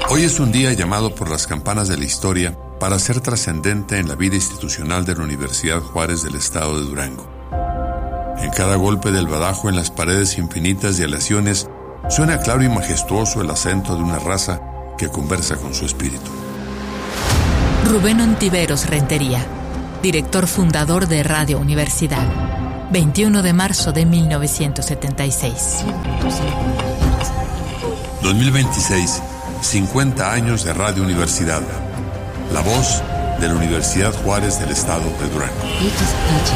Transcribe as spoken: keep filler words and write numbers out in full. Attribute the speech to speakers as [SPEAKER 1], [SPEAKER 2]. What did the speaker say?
[SPEAKER 1] Hoy es un día llamado por las campanas de la historia para ser trascendente en la vida institucional de la Universidad Juárez del Estado de Durango. En cada golpe del badajo en las paredes infinitas de aleaciones suena claro y majestuoso el acento de una raza que conversa con su espíritu.
[SPEAKER 2] Rubén Ontiveros Rentería, director fundador de Radio Universidad, veintiuno de marzo de mil novecientos setenta y seis.
[SPEAKER 1] dos mil veintiséis, cincuenta años de Radio Universidad, la voz de la Universidad Juárez del Estado de Durango.